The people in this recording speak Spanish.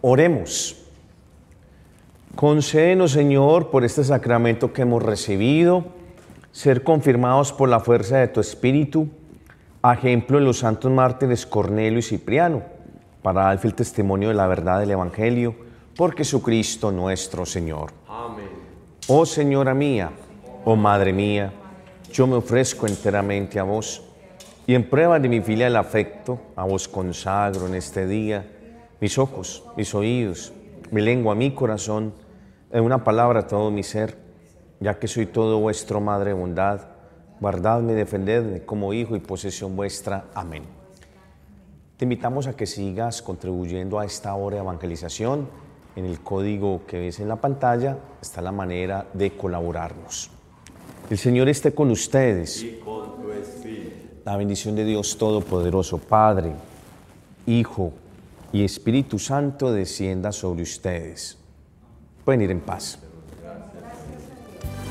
Oremos. Concédenos, Señor, por este sacramento que hemos recibido, ser confirmados por la fuerza de tu Espíritu, a ejemplo de los santos mártires Cornelio y Cipriano, para dar fiel testimonio de la verdad del Evangelio, por Jesucristo nuestro Señor. Amén. Oh Señora mía, oh Madre mía, yo me ofrezco enteramente a vos, y en prueba de mi filial afecto, a vos consagro en este día mis ojos, mis oídos, mi lengua, mi corazón, en una palabra todo mi ser, ya que soy todo vuestro, Madre de bondad, guardadme y defendedme como hijo y posesión vuestra. Amén. Te invitamos a que sigas contribuyendo a esta obra de evangelización. En el código que ves en la pantalla está la manera de colaborarnos. El Señor esté con ustedes. Y con tu espíritu. La bendición de Dios Todopoderoso, Padre, Hijo y Espíritu Santo descienda sobre ustedes. Pueden ir en paz.